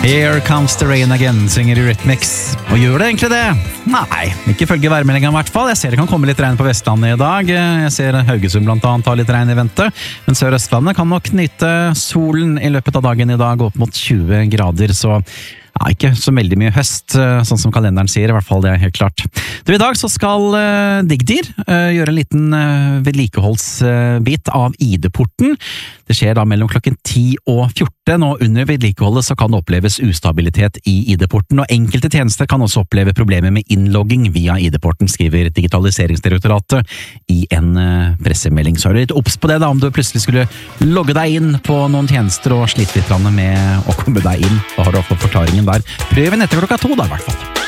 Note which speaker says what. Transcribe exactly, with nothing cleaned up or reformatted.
Speaker 1: Here comes the rain again, synger Eurythmics. Og gjør det egentlig det? Nei, ikke følge værmeldingen i hvert fall. Jeg ser det kan komme litt regn på Vestlandet i dag. Jeg ser Haugesund blant annet har litt regn i vente. Men Sør-Østlandet kan nok nyte solen i løpet av dagen i dag, opp mot tjue grader, så ja, ikke så veldig mye høst, sånn som kalenderen sier, i hvert fall det er helt klart. Du, i dag så skal uh, Digdir uh, gjøre en liten uh, vedlikeholdsbit uh, av I D-porten. Det skjer da mellom klokken ti og fjorten, og under vedlikeholdet så kan det oppleves ustabilitet i I D-porten, og enkelte tjenester kan også oppleve problemer med innlogging via I D-porten, skriver Digitaliseringsdirektoratet i en uh, pressemelding. Så er du litt obs på det da, om du plutselig skulle logge deg inn på noen tjenester og slite litt med å komme deg inn. Da har du fått forklaringen der. Prøv nett klokka to da, i hvert fall.